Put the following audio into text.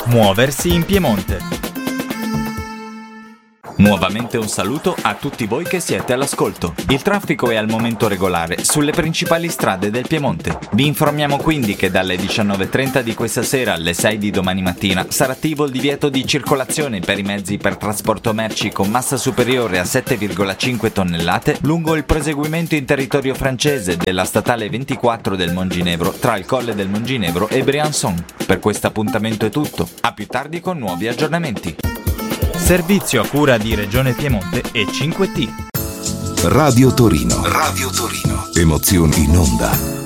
Muoversi in Piemonte. Nuovamente un saluto a tutti voi che siete all'ascolto. Il traffico è al momento regolare sulle principali strade del Piemonte. Vi informiamo quindi che dalle 19:30 di questa sera alle 6 di domani mattina sarà attivo il divieto di circolazione per i mezzi per trasporto merci con massa superiore a 7,5 tonnellate lungo il proseguimento in territorio francese della statale 24 del Monginevro tra il Colle del Monginevro e Briançon. Per questo appuntamento è tutto. A più tardi con nuovi aggiornamenti. Servizio a cura di Regione Piemonte e 5T. Radio Torino. Radio Torino. Emozioni in onda.